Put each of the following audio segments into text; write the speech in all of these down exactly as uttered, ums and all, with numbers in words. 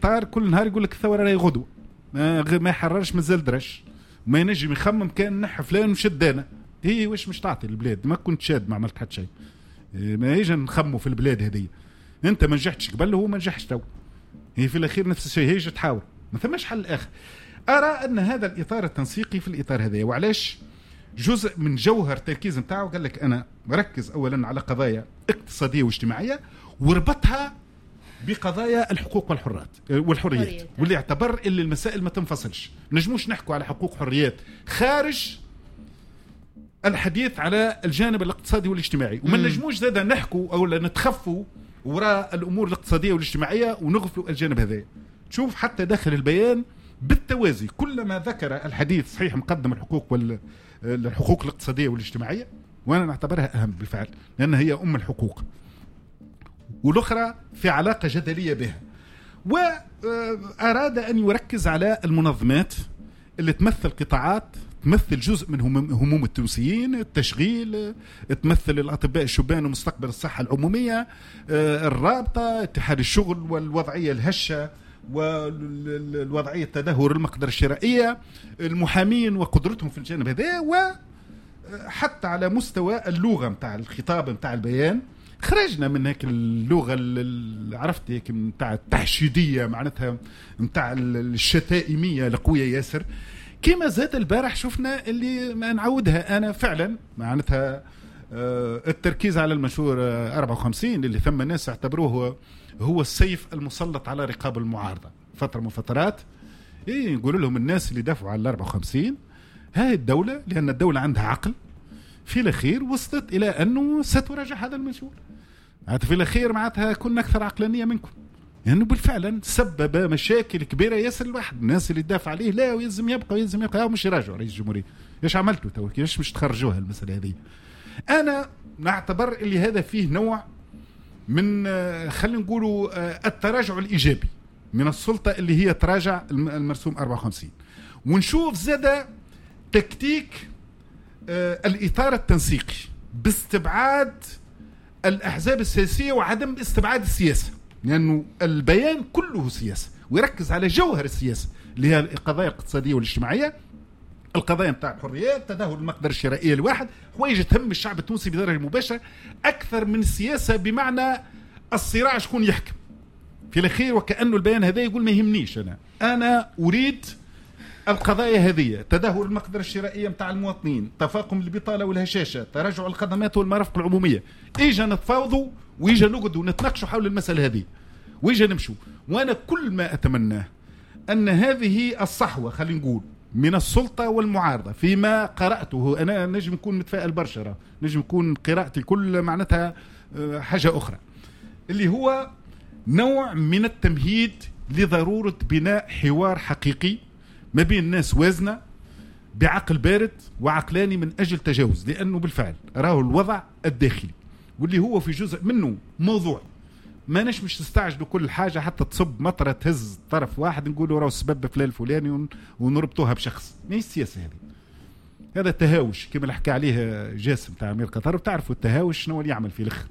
اطار كل نهار يقول لك الثوره راهي غدوه، ما ما يحررش مازال درش، ما ينجم يخمم كان نح فلان وشد انا. هي واش مش تعطي البلاد؟ ما كنت شاد ما عملت حتى شيء. ما يجي نخموا في البلاد هذه، انت ما نجحتش قبل هو ما نجحش تو، هي في الاخير نفس الشيء، هي تحاول ما ثماش حل اخر. ارى ان هذا الاطار التنسيقي في الاطار هذا، وعلاش جزء من جوهر التركيز نتاعو قال لك انا مركز اولا على قضايا اقتصاديه واجتماعيه وربطها بقضايا الحقوق والحريات والحريات حرية. واللي اعتبر اللي المسائل ما تنفصلش، نجموش نحكوا على حقوق حريات خارج الحديث على الجانب الاقتصادي والاجتماعي، وما نجموش زاد نحكوا او نتخفوا وراء الامور الاقتصاديه والاجتماعيه ونغفلوا الجانب هذا. تشوف حتى داخل البيان بالتوازي كلما ذكر الحديث صحيح مقدم الحقوق والحقوق الاقتصاديه والاجتماعيه، وانا نعتبرها اهم بالفعل لان هي ام الحقوق، والاخرى في علاقه جدليه بها. واراد ان يركز على المنظمات اللي تمثل قطاعات تمثل جزء من هموم التونسيين، التشغيل، تمثل الأطباء الشبان ومستقبل الصحة العمومية، الرابطة، اتحاد الشغل والوضعية الهشة والوضعية التدهور المقدرة الشرائية، المحامين وقدرتهم في الجانب هذا، وحتى على مستوى اللغة متاع الخطاب متاع البيان. خرجنا من هيك اللغة اللي عرفت هيك متاع التحشيدية معناتها متاع الشتائمية القوية ياسر، كما زاد البارح شفنا اللي ما نعودها أنا فعلا معناتها التركيز على المنشور أربعة وخمسين اللي ثم ناس اعتبروه هو السيف المسلط على رقاب المعارضة فترة من فترات. إيه نقول لهم الناس اللي دافعوا على أربعة وخمسين هاي الدولة، لأن الدولة عندها عقل، في الأخير وصلت إلى أنه ستراجع هذا المنشور. في الأخير معناتها كنا أكثر عقلانية منكم، لأنه يعني بالفعل سبب مشاكل كبيرة ياسر الواحد. الناس اللي دافع عليه لا ويلزم يبقى ويلزم يبقى مش يراجعوا رئيس الجمهورية. إيش عملتوا تو؟ إيش مش تخرجوها المسألة هذه؟ أنا نعتبر اللي هذا فيه نوع من خلينا نقولوا التراجع الإيجابي من السلطة اللي هي تراجع المرسوم أربعة وخمسين، ونشوف زاد تكتيك الإطار التنسيقي باستبعاد الأحزاب السياسية وعدم استبعاد السياسة، لأنه البيان كله سياسة ويركز على جوهر السياسة اللي هي القضايا الاقتصادية والاجتماعية، القضايا متاع الحريات، تدهور المقدرة الشرائية الواحد، حوايج تهم الشعب التونسي بدرجة مباشرة أكثر من السياسة بمعنى الصراع شكون يحكم في الأخير. وكأنه البيان هذا يقول ما يهمنيش أنا أنا أريد القضايا هذه، تدهور المقدرة الشرائية متاع المواطنين، تفاقم البطالة والهشاشة، تراجع الخدمات والمرافق العمومية. إيجا نتفاوضوا وإيجا نقعد ونتناقشوا حول المسألة هذه وإيجا نمشوا. وأنا كل ما أتمناه أن هذه الصحوة خلينا نقول من السلطة والمعارضة فيما قرأته، أنا نجم نكون متفائل برشا، نجم نكون قراءتي كل معناتها حاجة أخرى، اللي هو نوع من التمهيد لضرورة بناء حوار حقيقي ما بين ناس وازنة بعقل بارد وعقلاني من أجل تجاوز، لأنه بالفعل راه الوضع الداخلي واللي هو في جزء منه موضوع ما نش مش تستعجلوا كل حاجة حتى تصب مطرة تهز طرف واحد نقولوا راه السبب فلان الفلاني ونربطوها بشخص. ما هي السياسة هذه، هذا التهاوش كما اللي حكى عليه جاسم تاع أمير قطر. بتعرفوا التهاوش شنو اللي يعمل في الآخر؟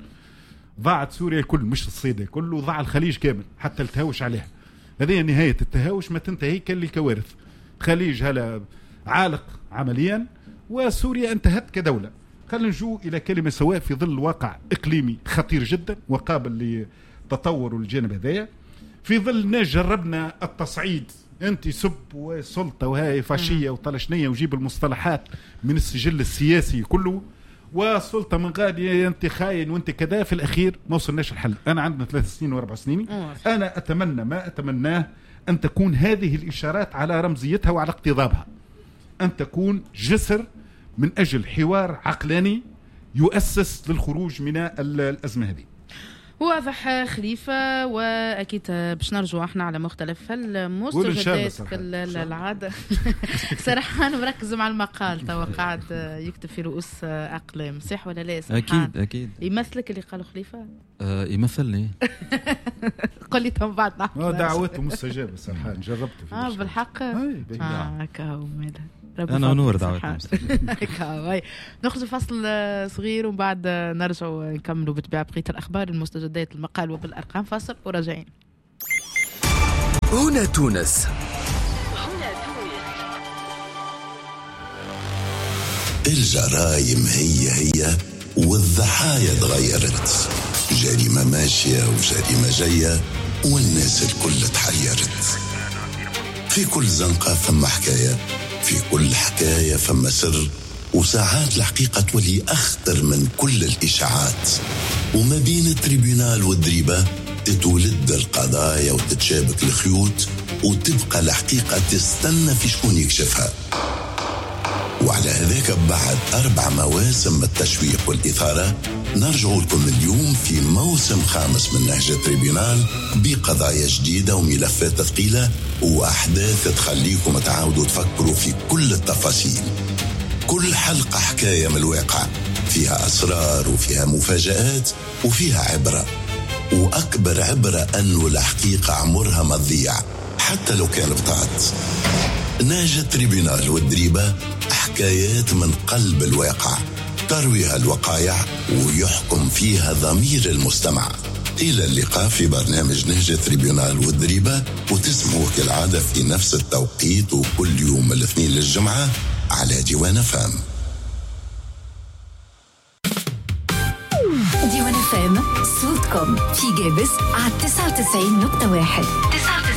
ضاعت سوريا الكل مش الصيدا كله، ضاع الخليج كامل حتى التهاوش عليها. هذه نهاية التهاوش، ما تنتهي كالكوارث. خليج هلا عالق عمليا وسوريا انتهت كدولة. خلينا نجو إلى كلمة سواء في ظل واقع إقليمي خطير جدا وقابل لتطور الجانب هذايا، في ظل ناس جربنا التصعيد أنت سب وسلطة وهاي فاشية وطلشنية وجيب المصطلحات من السجل السياسي كله، والسلطة من غادي أنت خاين وأنت كذا. في الأخير ما وصلناش الحل. أنا عندنا ثلاث سنين وأربع سنين، أنا أتمنى ما أتمناه أن تكون هذه الإشارات على رمزيتها وعلى اقتضابها، أن تكون جسر من أجل حوار عقلاني يؤسس للخروج من الأزمة هذه. واضح خليفة، وأكيد باش نرجو احنا على مختلف المستجدات العادة. صراحة أنا مركز مع المقال تو قاعد يكتب في رؤوس أقلام، صح ولا لا؟ أكيد أكيد. يمثلك اللي قاله خليفة؟ آه يمثلني. قل لي تم بعد نحن دعوته مستجابة صراحة، جربته اه بالحق. اه كاو ماذا أنا نور دعوتنا. نخرج فصل صغير ومن بعد نرجع نكملوا بتباع بقية الأخبار المستجدات المقال وبالأرقام. فاصل وراجعين. هنا تونس. الجرائم هي هي والضحايا تغيرت، جريمة ماشية وجريمة جاية والناس الكل تحيرت. في كل زنقة فما حكاية، في كل حكاية فما سر، وساعات الحقيقة تولي أخطر من كل الإشاعات. وما بين التريبيونال والدريبة تتولد القضايا وتتشابك الخيوط، وتبقى الحقيقة تستنى في شكون يكشفها. وعلى هذاك بعد أربع مواسم من التشويق والإثارة نرجع لكم اليوم في موسم خامس من نهج التريبيونال بقضايا جديدة وملفات ثقيلة وأحداث تخليكم تعاودوا تفكروا في كل التفاصيل. كل حلقة حكاية من الواقع، فيها أسرار وفيها مفاجآت وفيها عبرة. وأكبر عبرة أنه الحقيقة عمرها ما تضيع حتى لو كان بطاط. نهج التريبيونال والدريبة حكايات من قلب الواقع ترويها الوقائع ويحكم فيها ضمير المستمع. إلى اللقاء في برنامج نهج التريبيونال والدريبة، وتسمعوا كالعادة في نفس التوقيت وكل يوم الاثنين للجمعة على ديوان فام. ديوان فام صوتكم في جابس على تسعة وتسعين نقطة واحد.